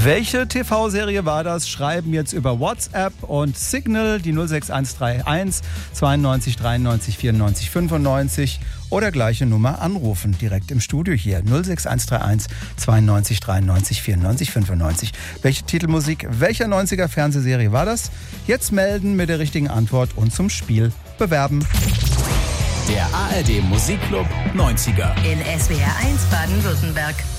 Welche TV-Serie war das? Schreiben jetzt über WhatsApp und Signal die 06131 92 93 94 95 oder gleiche Nummer anrufen, direkt im Studio hier 06131 92 93 94 95. Welche Titelmusik welcher 90er Fernsehserie war das? Jetzt melden mit der richtigen Antwort und zum Spiel bewerben. Der ARD Musikclub 90er in SWR 1 Baden-Württemberg.